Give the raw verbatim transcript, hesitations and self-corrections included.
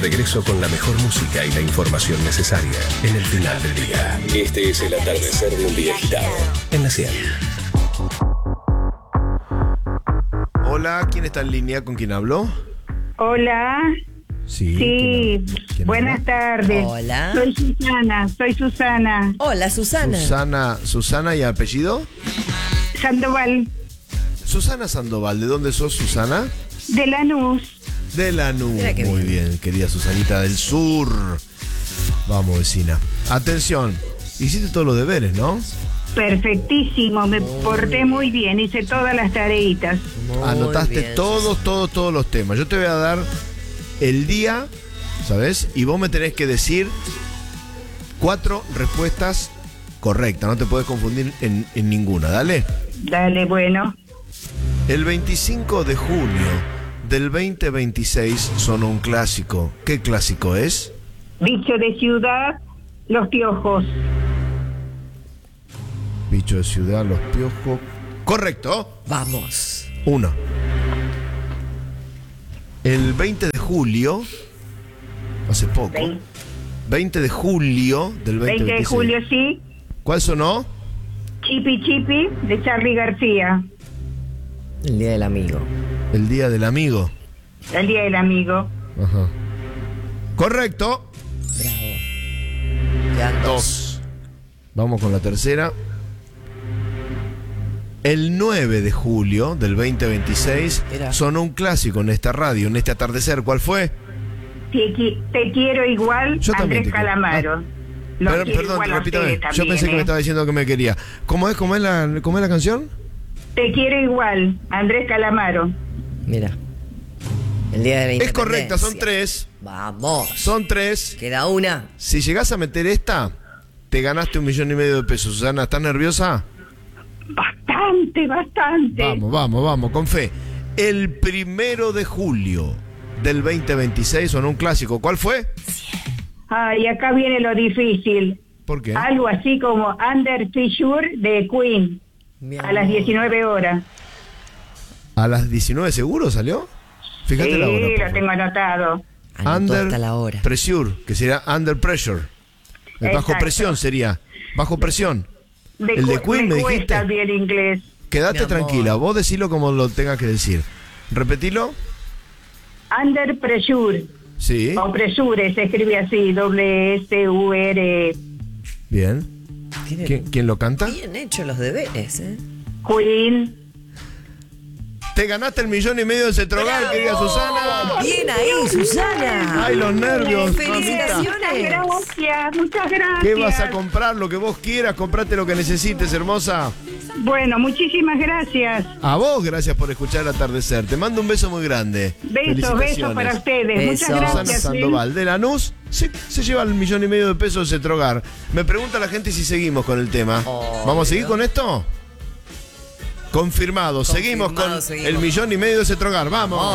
Regreso con la mejor música y la información necesaria en el final del día. Este es el atardecer de un día agitado en la cien. Hola, ¿quién está en línea? ¿Con quién habló? Hola. Sí. Sí. ¿Quién, quién Buenas habla? tardes. Hola. Soy Susana. Soy Susana. Hola, Susana. Susana, Susana y apellido. Sandoval. Susana Sandoval, ¿de dónde sos, Susana? De Lanús. De Lanús. Mira qué Muy bien. bien, querida Susanita del Sur. Vamos, vecina. Atención, hiciste todos los deberes, ¿no? Perfectísimo. Me porté muy bien. Hice todas las tareitas. Muy Anotaste bien, todos, todos, todos los temas. Yo te voy a dar el día, ¿sabes? Y vos me tenés que decir cuatro respuestas correctas. No te puedes confundir en, en ninguna. Dale. Dale, bueno. El veinticinco de junio del veinte veintiséis sonó un clásico. ¿Qué clásico es? Bicho de ciudad, Los Piojos. Bicho de ciudad, Los Piojos. Correcto. Vamos. Uno. El veinte de julio, hace poco, Vein- veinte de julio del veinte veintiséis. veinte de julio, sí. ¿Cuál sonó? Chipi Chipi, de Charly García. El día del amigo. El Día del Amigo. El Día del Amigo. Ajá. Correcto. Bravo. Quedan dos. Dos. Vamos con la tercera. El nueve de julio del veinte veintiséis Era. sonó un clásico en esta radio, en este atardecer. ¿Cuál fue? Te, qui- te quiero igual, Yo también Andrés te quiero. Calamaro. Ah. Los Per- quiero perdón, igual a repítame. ustedes Yo también, pensé que ¿eh? me estaba diciendo que me quería. ¿Cómo es, cómo es, la, cómo es la canción? Te quiero igual, Andrés Calamaro. Mira. El día de la Es independencia. correcta, son tres. Vamos. Son tres. Queda una. Si llegás a meter esta, te ganaste un millón y medio de pesos. Susana, ¿estás nerviosa? Bastante, bastante. Vamos, vamos, vamos, con fe. El primero de julio del veinte veintiséis sonó un clásico. ¿Cuál fue? Ay, acá viene lo difícil. ¿Por qué? Algo así como Under Fissure de Queen, Mi a las amor. diecinueve horas. ¿A las diecinueve seguro salió? Fíjate Sí, la hora. por lo favor. tengo anotado. Anotó Under hasta la hora. Pressure, que sería Under Pressure. Eh, Bajo Exacto. presión sería. Bajo presión. De El de cu- Queen, me me cuesta dijiste. bien inglés. Quédate Mi amor. tranquila, vos decilo como lo tengas que decir. Repetilo. Under Pressure, Sí. o Pressure, se escribe así, doble S U R. Bien. Tiene ¿Quién, quién lo canta? bien hecho los deberes, ¿eh? Queen. Te ganaste el millón y medio de Cetrogal, querida Susana. Bien ahí, Susana. Ay, los nervios, Felicitaciones. mamita. Muchas gracias, muchas gracias. ¿Qué vas a comprar? Lo que vos quieras, comprate lo que necesites, hermosa. Bueno, muchísimas gracias. A vos, gracias por escuchar Atardecer. Te mando un beso muy grande. Besos, besos para ustedes. Besos. Muchas Susana gracias. ¿sí? Sandoval de Lanús se, se lleva el millón y medio de pesos de Cetrogar. Me pregunta la gente si seguimos con el tema. Obvio. ¿Vamos a seguir con esto? Confirmado. Seguimos con Confirmado, seguimos. el millón y medio de Cetrogar. Vamos.